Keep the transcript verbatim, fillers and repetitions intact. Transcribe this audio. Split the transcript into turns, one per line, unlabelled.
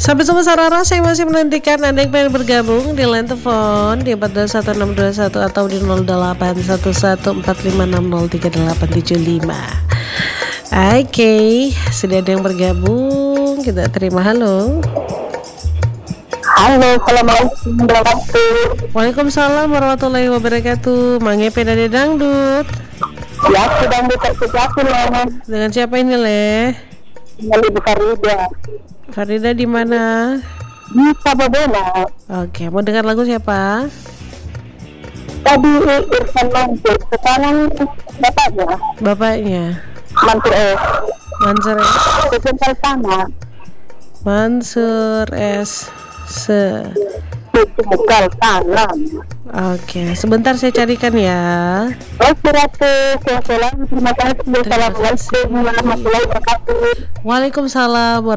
Sampai sama Sarara, saya masih menantikan Anda yang pengen bergabung di line telepon di empat dua satu enam dua satu atau di nol delapan satu satu empat lima enam nol tiga delapan tujuh lima. Oke, okay, sudah ada yang bergabung. Kita terima. Halo.
Halo, assalamualaikum warahmatullahi wabarakatuh.
Waalaikumsalam warahmatullahi wabarakatuh. Mangepe dari dangdut.
Ya, sedang buka sesuatu lah.
Dengan siapa ini, Le?
Dengan Ibu Farida.
Farida di mana?
Di Sababela.
Oke, mau dengar lagu siapa?
Tadi Irfan Mansur, sekarang bapaknya.
Bapaknya.
Mansur S.
Mansur S.
Sebentar tanah.
Mansur S. Se.
Sebentar tanah.
Oke, sebentar saya carikan ya.
Oke, Ratu. Terima kasih. Assalamualaikum warahmatullahi wabarakatuh.
Waalaikumsalam warahmatullahi